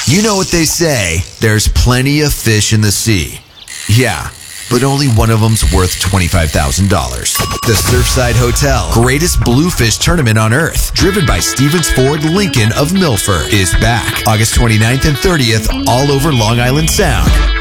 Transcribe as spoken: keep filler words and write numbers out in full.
You know what they say, there's plenty of fish in the sea. Yeah, but only one of them's worth twenty-five thousand dollars. The Surfside Hotel, greatest bluefish tournament on earth, driven by Stevens Ford Lincoln of Milford, is back August twenty-ninth and thirtieth all over Long Island Sound.